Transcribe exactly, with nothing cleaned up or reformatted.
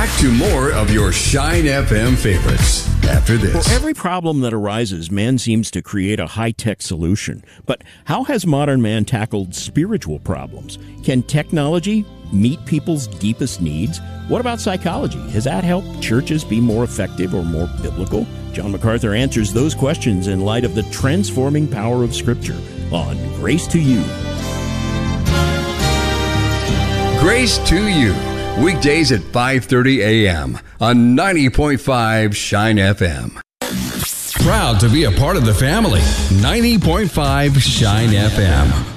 Back to more of your Shine F M favorites after this. For every problem that arises, man seems to create a high-tech solution. But how has modern man tackled spiritual problems? Can technology meet people's deepest needs? What about psychology? Has that helped churches be more effective or more biblical? John MacArthur answers those questions in light of the transforming power of Scripture on Grace to You. Grace to You, weekdays at five thirty a.m. on ninety point five Shine F M. Proud to be a part of the family. ninety point five Shine F M.